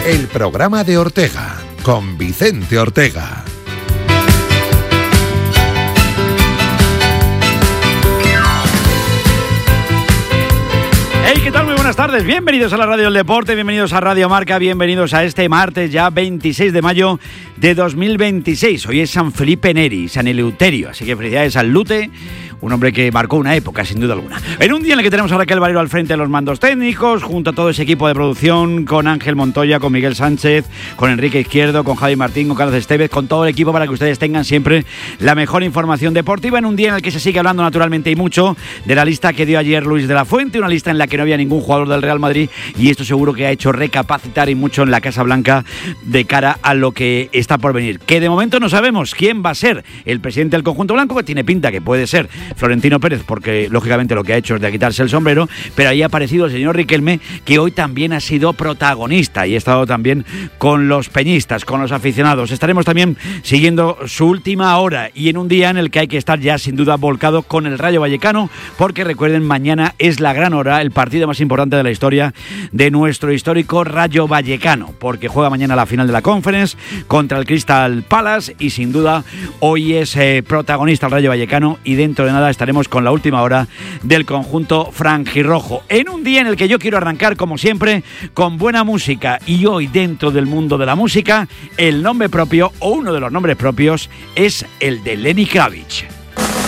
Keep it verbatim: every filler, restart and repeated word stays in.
El programa de Ortega, con Vicente Ortega. Hey, ¿qué tal? Muy buenas tardes. Bienvenidos a la Radio del Deporte, bienvenidos a Radio Marca, bienvenidos a este martes ya veintiséis de mayo de dos mil veintiséis. Hoy es San Felipe Neri, San Eleuterio, así que felicidades al Lute, un hombre que marcó una época, sin duda alguna. En un día en el que tenemos a Raquel Valero al frente de los mandos técnicos, junto a todo ese equipo de producción, con Ángel Montoya, con Miguel Sánchez, con Enrique Izquierdo, con Javi Martín, con Carlos Estevez, con todo el equipo para que ustedes tengan siempre la mejor información deportiva. En un día en el que se sigue hablando naturalmente y mucho de la lista que dio ayer Luis de la Fuente, una lista en la que no había ningún jugador del Real Madrid, y esto seguro que ha hecho recapacitar y mucho en la Casa Blanca de cara a lo que está por venir. Que de momento no sabemos quién va a ser el presidente del conjunto blanco, que tiene pinta que puede ser Florentino Pérez, porque lógicamente lo que ha hecho es de quitarse el sombrero, pero ahí ha aparecido el señor Riquelme, que hoy también ha sido protagonista y ha estado también con los peñistas, con los aficionados. Estaremos también siguiendo su última hora y en un día en el que hay que estar ya sin duda volcado con el Rayo Vallecano, porque recuerden, mañana es la gran hora, el partido más importante de la historia de nuestro histórico Rayo Vallecano, porque juega mañana la final de la Conference contra el Crystal Palace y sin duda hoy es eh, protagonista el Rayo Vallecano, y dentro de nada estaremos con la última hora del conjunto franjirrojo, en un día en el que yo quiero arrancar como siempre con buena música, y hoy dentro del mundo de la música el nombre propio o uno de los nombres propios es el de Lenny Kravitz.